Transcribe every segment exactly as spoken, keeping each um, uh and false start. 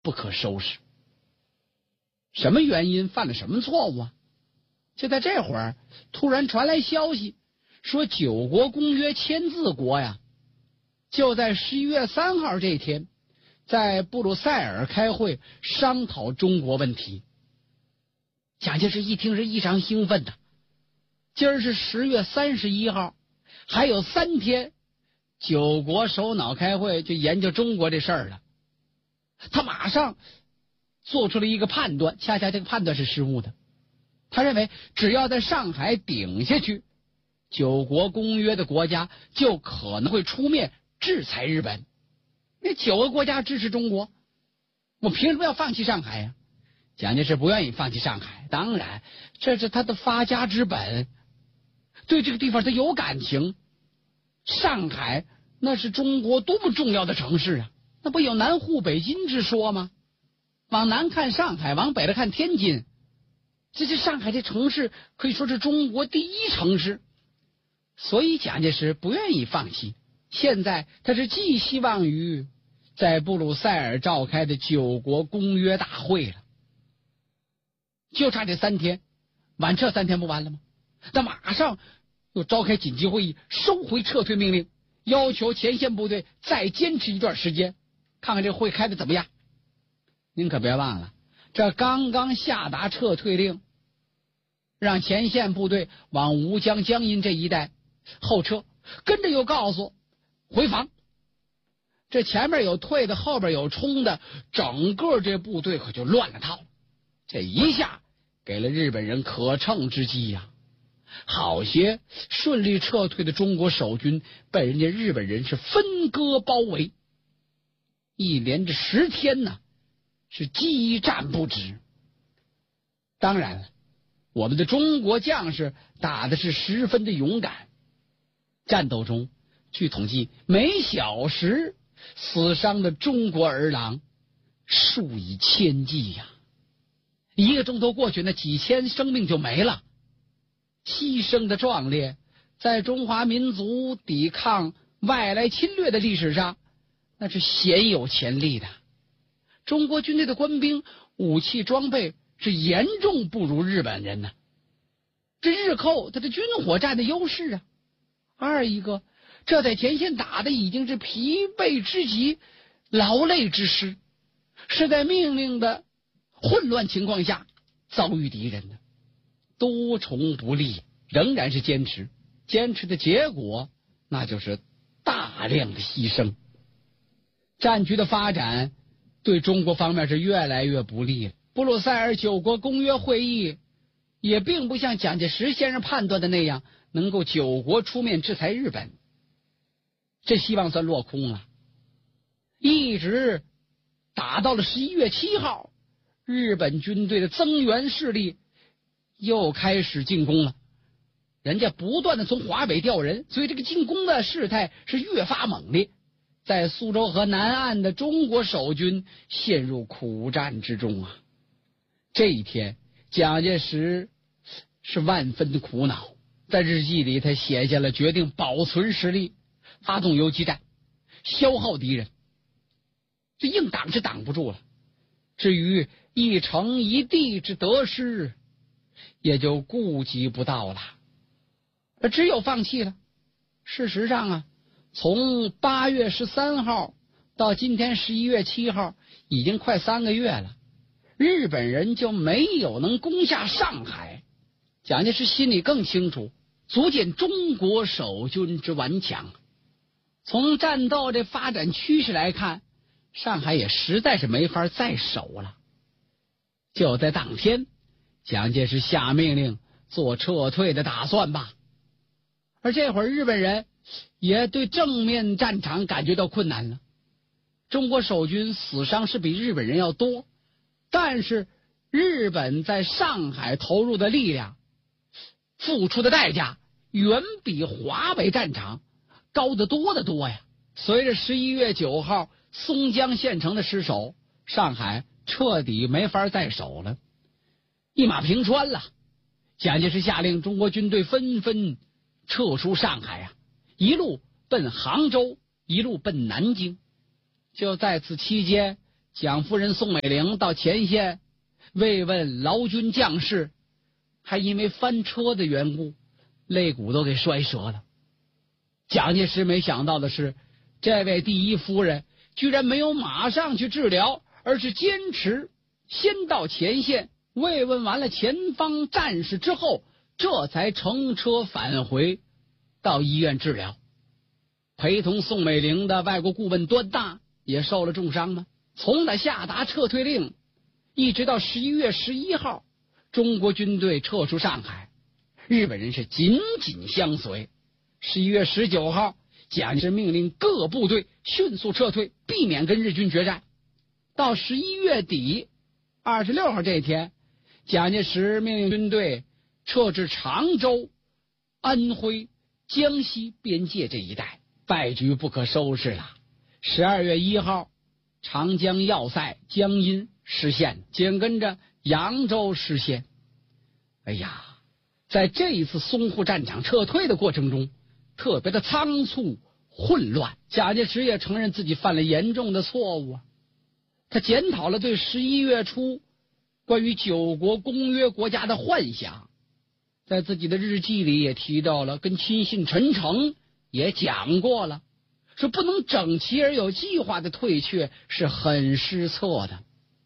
不可收拾。什么原因，犯了什么错误啊？就在这会儿，突然传来消息，说九国公约签字国呀，就在十一月三号这天，在布鲁塞尔开会商讨中国问题。蒋介石一听是异常兴奋的，今儿是十月三十一号，还有三天，九国首脑开会就研究中国这事儿了。他马上做出了一个判断，恰恰这个判断是失误的。他认为只要在上海顶下去，九国公约的国家就可能会出面制裁日本。那九个国家支持中国，我凭什么要放弃上海呀？蒋介石不愿意放弃上海，当然这是他的发家之本，对这个地方他有感情。上海那是中国多么重要的城市啊，那不有南沪北京之说吗？往南看上海，往北来看天津，这这上海这城市可以说是中国第一城市，所以蒋介石不愿意放弃。现在他是寄希望于在布鲁塞尔召开的九国公约大会了，就差这三天，晚撤三天不完了吗？那马上又召开紧急会议，收回撤退命令，要求前线部队再坚持一段时间，看看这会开的怎么样。您可别忘了，这刚刚下达撤退令，让前线部队往吴江、江阴这一带后撤，跟着又告诉回防。这前面有退的，后边有冲的，整个这部队可就乱了套了。这一下给了日本人可乘之机呀、啊！好些顺利撤退的中国守军被人家日本人是分割包围，一连着十天呢，是激战不止。当然了，我们的中国将士打的是十分的勇敢，战斗中据统计每小时死伤的中国儿郎数以千计呀、啊！一个钟头过去，那几千生命就没了。牺牲的壮烈，在中华民族抵抗外来侵略的历史上，那是鲜有前例的。中国军队的官兵武器装备是严重不如日本人呢。这日寇他的军火占的优势啊。二一个，这在前线打的已经是疲惫之极、劳累之师，是在命令的混乱情况下遭遇敌人的。多重不利，仍然是坚持，坚持的结果那就是大量的牺牲。战局的发展对中国方面是越来越不利了。布鲁塞尔九国公约会议也并不像蒋介石先生判断的那样能够九国出面制裁日本，这希望算落空了。一直打到了十一月七号，日本军队的增援势力又开始进攻了，人家不断的从华北调人，所以这个进攻的事态是越发猛烈。在苏州河南岸的中国守军陷入苦战之中啊！这一天，蒋介石是万分的苦恼，在日记里他写下了决定保存实力、发动游击战、消耗敌人，这硬挡是挡不住了。至于一城一地之得失，也就顾及不到了，而只有放弃了。事实上啊，从八月十三号到今天十一月七号，已经快三个月了，日本人就没有能攻下上海。蒋介石心里更清楚，足见中国守军之顽强。从战斗这发展趋势来看，上海也实在是没法再守了。就在当天，蒋介石下命令做撤退的打算吧。而这会儿日本人也对正面战场感觉到困难了。中国守军死伤是比日本人要多，但是日本在上海投入的力量、付出的代价远比华北战场高得多得多呀。随着十一月九号松江县城的失守，上海彻底没法再守了，一马平川了。蒋介石下令中国军队纷纷撤出上海啊，一路奔杭州，一路奔南京。就在此期间， 蒋夫人宋美龄到前线慰问劳军将士，还因为翻车的缘故，肋骨都给摔折了。蒋介石没想到的是，这位第一夫人居然没有马上去治疗，而是坚持先到前线慰问完了前方战士之后，这才乘车返回到医院治疗。陪同宋美龄的外国顾问端大也受了重伤吗？从他下达撤退令一直到十一月十一号，中国军队撤出上海，日本人是紧紧相随。十一月十九号，蒋介石命令各部队迅速撤退，避免跟日军决战。到十一月底二十六号这一天，蒋介石命令军队撤至常州、安徽、江西边界这一带，败局不可收拾了。十二月一号，长江要塞江阴失陷，紧跟着扬州失陷。哎呀，在这一次淞沪战场撤退的过程中，特别的仓促混乱。蒋介石也承认自己犯了严重的错误啊。他检讨了对十一月初关于九国公约国家的幻想，在自己的日记里也提到了，跟亲信陈诚也讲过了，说不能整齐而有计划的退却是很失策的。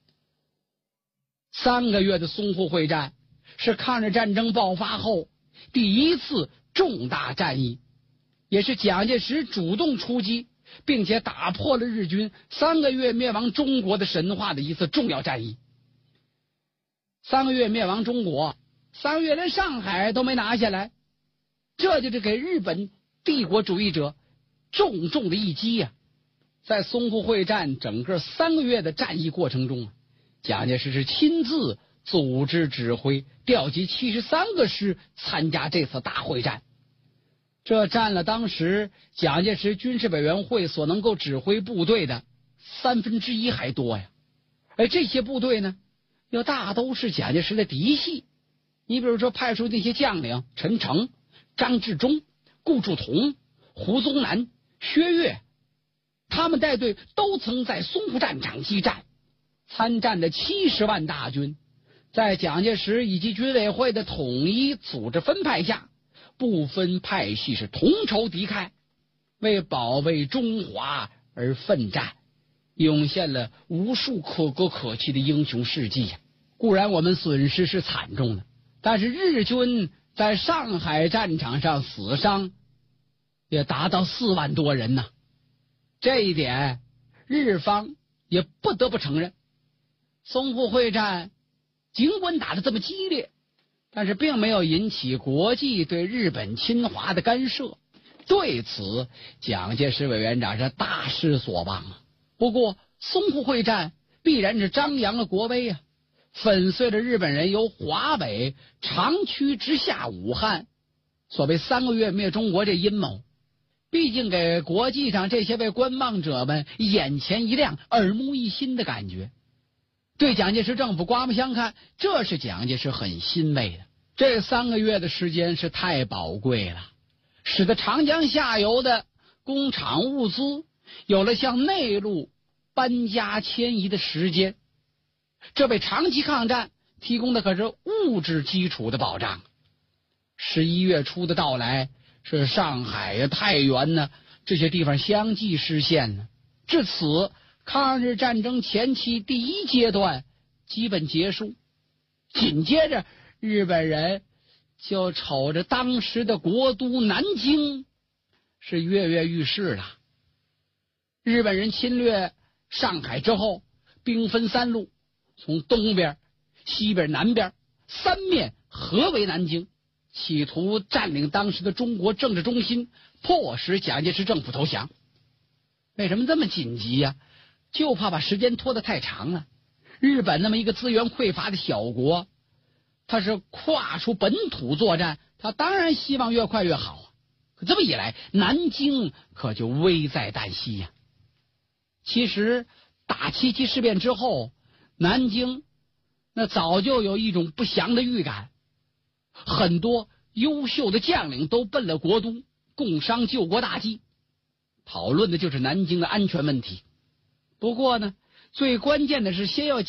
三个月的淞沪会战是抗日战争爆发后第一次重大战役，也是蒋介石主动出击，并且打破了日军三个月灭亡中国的神话的一次重要战役。三个月灭亡中国，三个月连上海都没拿下来，这就是给日本帝国主义者重重的一击呀、啊！在淞沪会战整个三个月的战役过程中，蒋介石是亲自组织指挥，调集七十三个师参加这次大会战，这占了当时蒋介石军事委员会所能够指挥部队的三分之一还多呀。而这些部队呢，又大都是蒋介石的嫡系。你比如说派出那些将领陈诚、张治中、顾祝同、胡宗南、薛岳，他们带队都曾在淞沪战场激战。参战的七十万大军，在蒋介石以及军委会的统一组织分派下，不分派系是同仇敌忾，为保卫中华而奋战，涌现了无数可歌可泣的英雄事迹呀。固然我们损失是惨重的，但是日军在上海战场上死伤也达到四万多人呐，这一点日方也不得不承认。淞沪会战尽管打得这么激烈，但是并没有引起国际对日本侵华的干涉，对此蒋介石委员长是大失所望啊。不过淞沪会战必然是张扬了国威啊，粉碎了日本人由华北长驱直下武汉所谓三个月灭中国这阴谋，毕竟给国际上这些位观望者们眼前一亮、耳目一新的感觉。对蒋介石政府刮目相看，这是蒋介石很欣慰的。这三个月的时间是太宝贵了，使得长江下游的工厂物资有了向内陆搬家迁移的时间，这为长期抗战提供的可是物质基础的保障。十一月初的到来，是上海呀、太原呢这些地方相继失陷呢。至此，抗日战争前期第一阶段基本结束。紧接着，日本人就瞅着当时的国都南京是跃跃欲试了。日本人侵略上海之后，兵分三路，从东边、西边、南边三面合围南京，企图占领当时的中国政治中心，迫使蒋介石政府投降。为什么这么紧急呀、啊？就怕把时间拖得太长了。日本那么一个资源匮乏的小国，他是跨出本土作战，他当然希望越快越好啊。可这么一来，南京可就危在旦夕呀、啊。其实打七七事变之后，南京那早就有一种不祥的预感，很多优秀的将领都奔了国都，共商救国大计，讨论的就是南京的安全问题。不过呢， 最关键的是先要